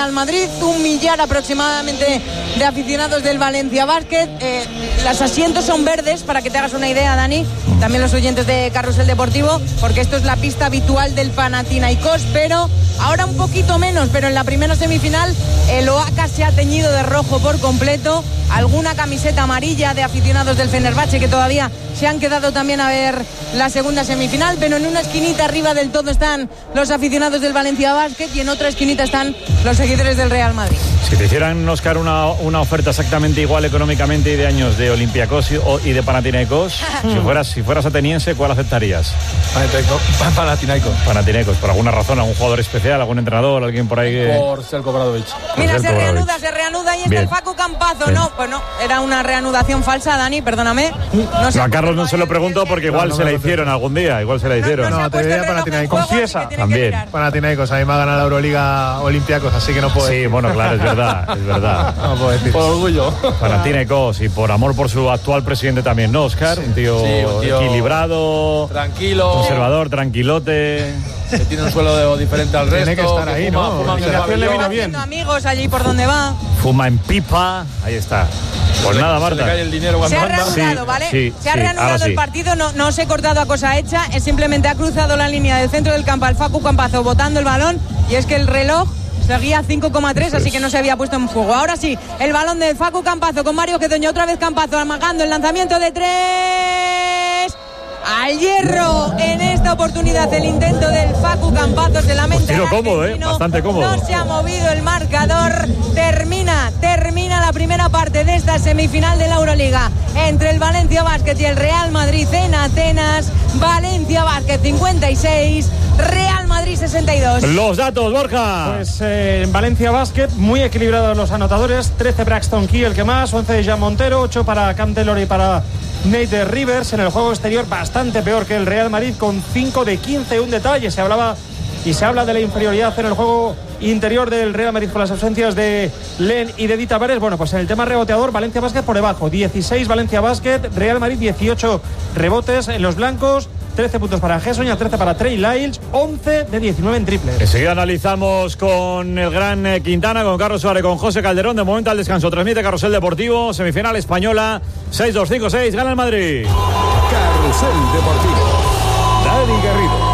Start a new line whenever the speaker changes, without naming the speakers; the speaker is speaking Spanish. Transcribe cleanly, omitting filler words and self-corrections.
Real Madrid, 1 millar aproximadamente de aficionados del Valencia Basket. Los asientos son verdes, para que te hagas una idea, Dani, también los oyentes de Carrusel Deportivo, porque esto es la pista habitual del Panathinaikos, pero ahora un poquito menos. Pero en la primera semifinal el Oaxaca se ha teñido de rojo por completo. Alguna camiseta amarilla de aficionados del Fenerbahce que todavía se han quedado también a ver la segunda semifinal, pero en una esquinita arriba del todo están los aficionados del Valencia Basket y en otra esquinita están los seguidores del Real Madrid.
Si te hicieran, Óscar, una oferta exactamente igual económicamente y de años de Olympiacos y de Panathinaikos, si fueras ateniense, ¿cuál aceptarías? Panathinaikos, por alguna razón, algún jugador especial, algún entrenador, alguien por ahí que...
Por Selko Obradovic.
Mira, se reanuda y está el Facu Campazzo. Bien. No, pues no, era una reanudación falsa, Dani, perdóname.
No, a Carlos no se lo pregunto porque igual se la hicieron algún día, igual se la hicieron.
No, te diría Panathinaikos.
Confiesa. También.
Panathinaikos, a mí me ha ganado la Euroliga Olympiacos, así que no puedo decir.
Sí, bueno, claro, es verdad.
No puedo decir.
Por orgullo.
Panathinaikos y por amor por su actual presidente también, ¿no, Óscar? Un tío equilibrado,
tranquilo,
conservador, tranquilote.
Que tiene un suelo diferente al resto.
Tiene que estar ahí, ¿no?
Le
vino bien.
Amigos allí por donde va.
Fuma en pipa, ahí está. Pues nada, Marta.
Se le cae el dinero cuando
se ha
anda.
reanudado, ¿vale?
Sí,
se ha reanudado el partido, no se ha cortado a cosa hecha, es simplemente ha cruzado la línea del centro del campo al Facu Campazzo botando el balón, y es que el reloj seguía 5,3, así que no se había puesto en juego. Ahora sí, el balón del Facu Campazzo con Mario Gedoño, otra vez Campazzo amagando el lanzamiento de 3 al hierro. En esta oportunidad el intento del Facu Campazzo, se lamenta.
Tiro cómodo, bastante cómodo.
No se ha movido el marcador. Termina la primera parte de esta semifinal de la Euroliga entre el Valencia Basket y el Real Madrid en Atenas. Valencia Basket 56, Real Madrid 62.
Los datos, Borja.
Pues en Valencia Basket muy equilibrados los anotadores. 13 Braxton Key, el que más, 11 de Jean Montero, 8 para Cam Taylor y para Nate Rivers. En el juego exterior bastante peor que el Real Madrid, con 5 de 15. Un detalle, se habla de la inferioridad en el juego interior del Real Madrid con las ausencias de Len y de Di Tavares. Bueno, pues en el tema reboteador, Valencia Basket por debajo, 16 Valencia Basket, Real Madrid 18 rebotes en los blancos, 13 puntos para Gessoña, 13 para Trey Lyles, 11 de 19 en triples.
Enseguida analizamos con el gran Quintana, con Carlos Suárez, con José Calderón. De momento al descanso transmite Carrusel Deportivo, semifinal española, 6-2-5-6, gana el Madrid.
Carrusel Deportivo, Dani Garrido.